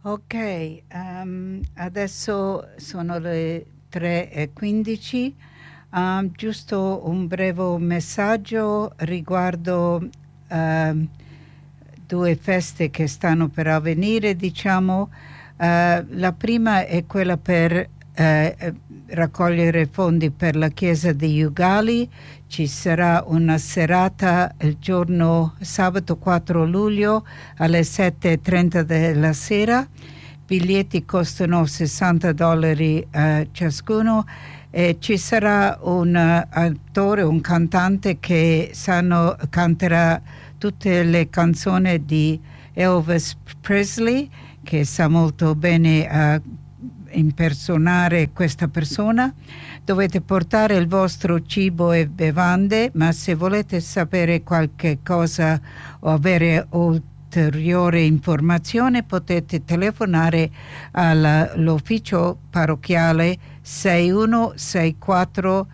Ok, adesso sono le 3:15. Giusto un breve messaggio riguardo due feste che stanno per avvenire, diciamo. La prima è quella per raccogliere fondi per la chiesa di Ugali. Ci sarà una serata il giorno sabato 4 luglio alle 7:30 della sera. Biglietti costano $60 ciascuno, e ci sarà un attore, un cantante che canterà tutte le canzoni di Elvis Presley, che sa molto bene impersonare questa persona. Dovete portare il vostro cibo e bevande, ma se volete sapere qualche cosa o avere ulteriore informazione potete telefonare all'ufficio parrocchiale 6164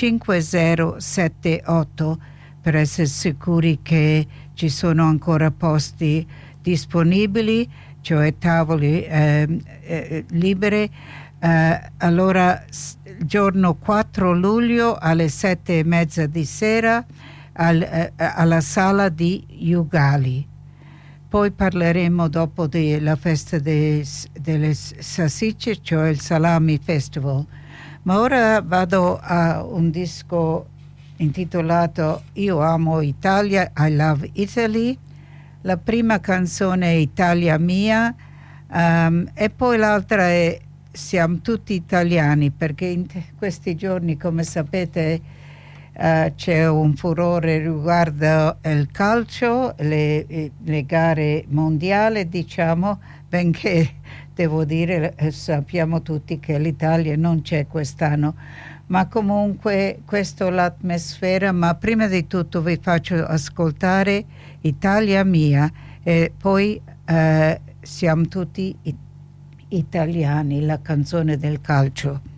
5078 per essere sicuri che ci sono ancora posti disponibili, cioè tavoli liberi. Allora, il giorno 4 luglio alle 7:30 di sera alla sala di Ugali. Poi parleremo dopo della festa delle salsicce, cioè il Salami Festival. Ma ora vado a un disco intitolato Io amo Italia, I Love Italy. La prima canzone è Italia mia, e poi l'altra è Siamo tutti italiani, perché in questi giorni, come sapete, c'è un furore riguardo il calcio, le gare mondiali, diciamo, benché devo dire, sappiamo tutti che l'Italia non c'è quest'anno, ma comunque questa è l'atmosfera. Ma prima di tutto vi faccio ascoltare Italia mia e poi Siamo tutti italiani, la canzone del calcio.